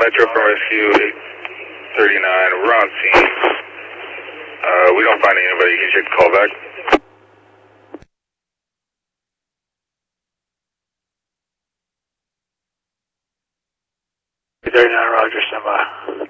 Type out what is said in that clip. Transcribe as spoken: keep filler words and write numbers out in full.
Metro from Rescue eight thirty-nine, we're on scene. Uh, we don't find anybody, can you check the call back? eight thirty-nine, Roger, stand by.